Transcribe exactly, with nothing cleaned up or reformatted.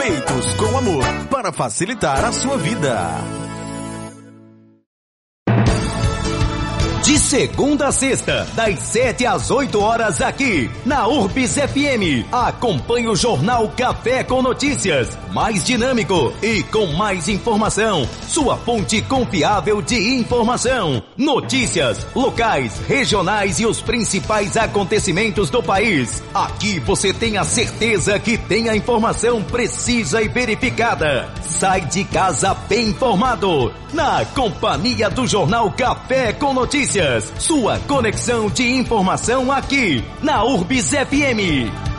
feitos com amor para facilitar a sua vida. De segunda a sexta, das sete às oito horas aqui, na Urbis F M. Acompanhe o Jornal Café com Notícias, mais dinâmico e com mais informação. Sua fonte confiável de informação. Notícias locais, regionais e os principais acontecimentos do país. Aqui você tem a certeza que tem a informação precisa e verificada. Sai de casa bem informado, na companhia do Jornal Café com Notícias. Sua conexão de informação aqui, na Urbis F M.